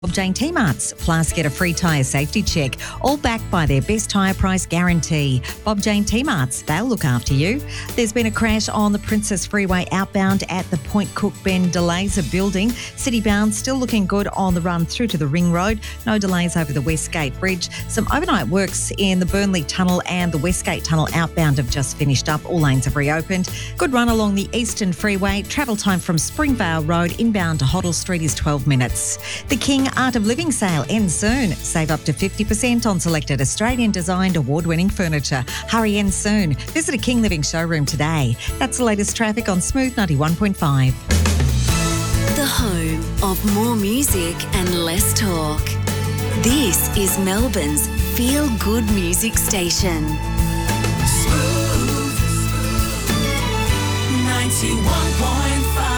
Bob Jane T-Marts, plus get a free tyre safety check, all backed by their best tyre price guarantee. Bob Jane T-Marts, they'll look after you. There's been a crash on the Princess Freeway outbound at the Point Cook Bend. Delays are building. Citybound still looking good on the run through to the Ring Road. No delays over the Westgate Bridge. Some overnight works in the Burnley Tunnel and the Westgate Tunnel outbound have just finished up. All lanes have reopened. Good run along the Eastern Freeway. Travel time from Springvale Road inbound to Hoddle Street is 12 minutes. The King Art of Living sale ends soon. Save up to 50% on selected Australian-designed award-winning furniture. Hurry in soon. Visit a King Living showroom today. That's the latest traffic on Smooth 91.5. The home of more music and less talk. This is Melbourne's feel-good music station. Smooth 91.5.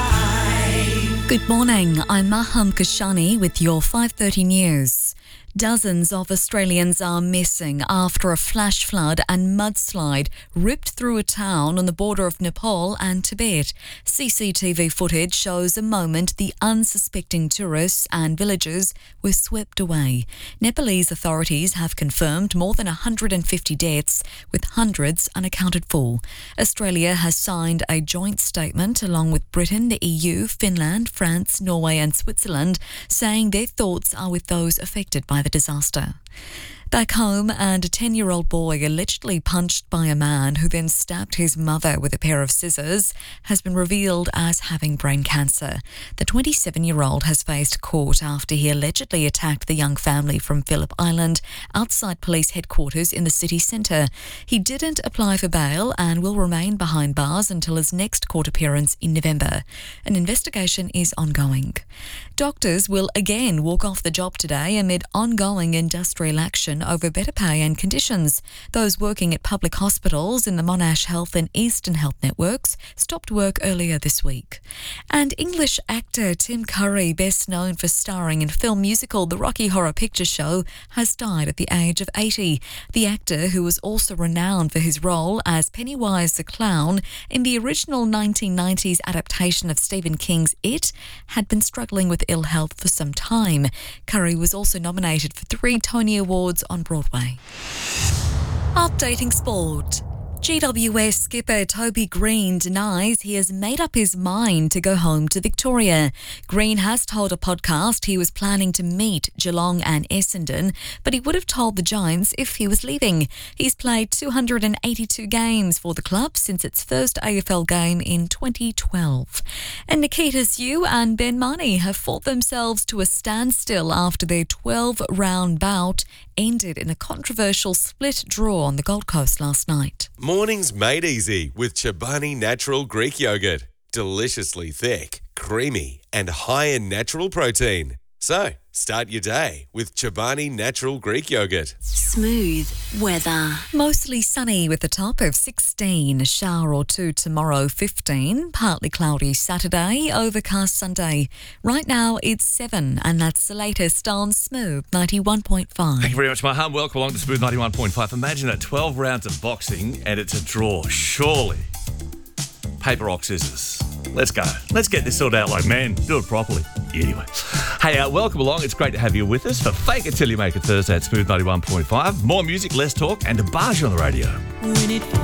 Good morning, I'm Maham Kashani with your 5:30 news. Dozens of Australians are missing after a flash flood and mudslide ripped through a town on the border of Nepal and Tibet. CCTV footage shows a moment the unsuspecting tourists and villagers were swept away. Nepalese authorities have confirmed more than 150 deaths, with hundreds unaccounted for. Australia has signed a joint statement along with Britain, the EU, Finland, France, Norway and Switzerland, saying their thoughts are with those affected by the disaster. Back home, and a 10-year-old boy allegedly punched by a man who then stabbed his mother with a pair of scissors has been revealed as having brain cancer. The 27-year-old has faced court after he allegedly attacked the young family from Phillip Island outside police headquarters in the city centre. He didn't apply for bail and will remain behind bars until his next court appearance in November. An investigation is ongoing. Doctors will again walk off the job today amid ongoing industrial action over better pay and conditions. Those working at public hospitals in the Monash Health and Eastern Health networks stopped work earlier this week. And English actor Tim Curry, best known for starring in film musical The Rocky Horror Picture Show, has died at the age of 80. The actor, who was also renowned for his role as Pennywise the Clown in the original 1990s adaptation of Stephen King's It, had been struggling with ill health for some time. Curry was also nominated for 3 Tony Awards on Broadway. Updating sport. GWS skipper Toby Green denies he has made up his mind to go home to Victoria. Green has told a podcast he was planning to meet Geelong and Essendon, but he would have told the Giants if he was leaving. He's played 282 games for the club since its first AFL game in 2012. And Nikita Sue and Ben Mahoney have fought themselves to a standstill after their 12-round bout ended in a controversial split draw on the Gold Coast last night. Mornings made easy with Chobani Natural Greek Yogurt. Deliciously thick, creamy and high in natural protein. So, start your day with Chobani Natural Greek Yogurt. Smooth weather. Mostly sunny with a top of 16. A shower or two tomorrow, 15. Partly cloudy Saturday, overcast Sunday. Right now it's 7, and that's the latest on Smooth 91.5. Thank you very much, Maham. Welcome along to Smooth 91.5. Imagine it, 12 rounds of boxing and it's a draw. Surely. Paper, rock, scissors. Let's go. Let's get this sorted out like men. Do it properly. Anyway. Hey, welcome along. It's great to have you with us for Fake It Till You Make It Thursday at Smooth 91.5. More music, less talk, and a barge on the radio.